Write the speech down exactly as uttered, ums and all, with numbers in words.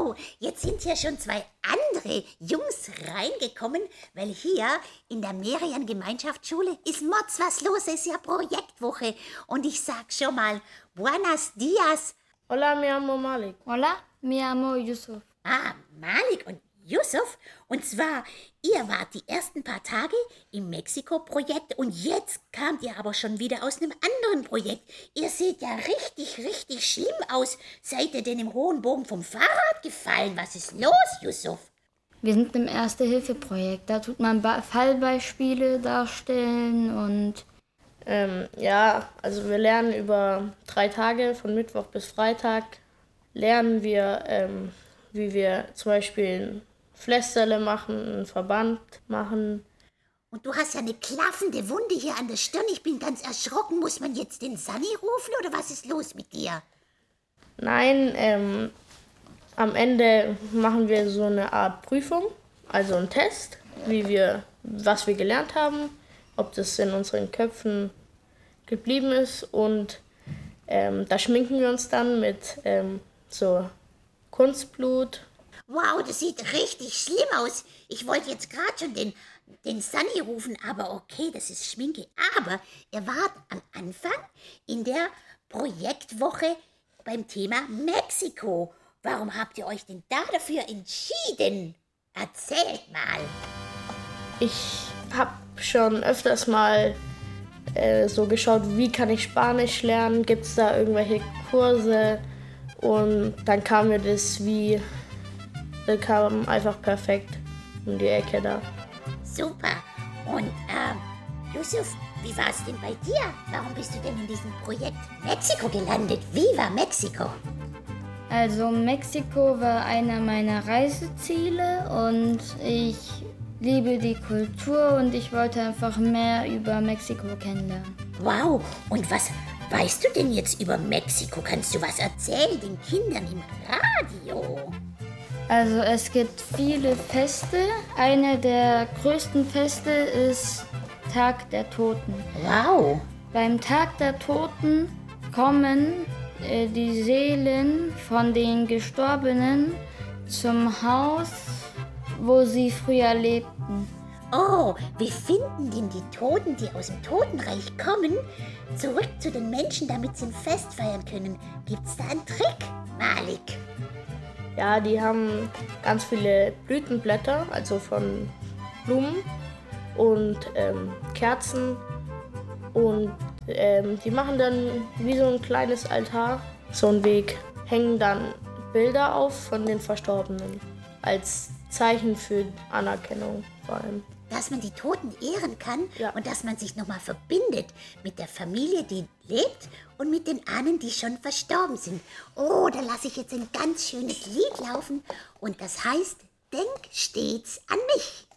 Oh, jetzt sind ja schon zwei andere Jungs reingekommen, weil hier in der Merian-Gemeinschaftsschule ist Mods was los, es ist ja Projektwoche. Und ich sag schon mal, buenos dias. Hola, mi amo Malik. Hola, mi amo Yusuf. Ah, Malik und Yusuf. Und zwar, ihr wart die ersten paar Tage im Mexiko-Projekt und jetzt kamt ihr aber schon wieder aus einem anderen Projekt. Ihr seht ja richtig, richtig schlimm aus. Seid ihr denn im hohen Bogen vom Fahrrad gefallen? Was ist los, Yusuf? Wir sind im Erste-Hilfe-Projekt. Da tut man ba- Fallbeispiele darstellen und... Ähm, ja, also wir lernen über drei Tage, von Mittwoch bis Freitag, lernen wir, ähm, wie wir zum Beispiel ein Flästerle machen, einen Verband machen. Und du hast ja eine klaffende Wunde hier an der Stirn. Ich bin ganz erschrocken. Muss man jetzt den Sunny rufen oder was ist los mit dir? Nein, ähm, am Ende machen wir so eine Art Prüfung, also einen Test, wie wir, was wir gelernt haben, ob das in unseren Köpfen geblieben ist, und ähm, da schminken wir uns dann mit ähm, so Kunstblut. Wow, das sieht richtig schlimm aus. Ich wollte jetzt gerade schon den, den Sunny rufen, aber okay, das ist Schminke. Aber ihr wart am Anfang in der Projektwoche beim Thema Mexiko. Warum habt ihr euch denn da dafür entschieden? Erzählt mal. Ich habe schon öfters mal äh, so geschaut, wie kann ich Spanisch lernen, gibt es da irgendwelche Kurse, und dann kam mir das wie, das kam einfach perfekt um die Ecke da. Super. Und ähm, Yusuf, wie war es denn bei dir? Warum bist du denn in diesem Projekt Mexiko gelandet? Viva Mexiko! Also Mexiko war einer meiner Reiseziele und ich liebe die Kultur und ich wollte einfach mehr über Mexiko kennenlernen. Wow, und was weißt du denn jetzt über Mexiko? Kannst du was erzählen den Kindern im Radio? Also es gibt viele Feste. Eine der größten Feste ist Tag der Toten. Wow. Beim Tag der Toten kommen äh, die Seelen von den Gestorbenen zum Haus, wo sie früher lebten. Oh, wie finden denn die Toten, die aus dem Totenreich kommen, zurück zu den Menschen, damit sie ein Fest feiern können? Gibt's da einen Trick, Malik? Ja, die haben ganz viele Blütenblätter, also von Blumen und ähm, Kerzen, und ähm, die machen dann wie so ein kleines Altar, so einen Weg, hängen dann Bilder auf von den Verstorbenen als Zeichen für Anerkennung vor allem. Dass man die Toten ehren kann, Ja. und dass man sich nochmal verbindet mit der Familie, die lebt, und mit den Ahnen, die schon verstorben sind. Oh, da lasse ich jetzt ein ganz schönes Lied laufen und das heißt, denk stets an mich.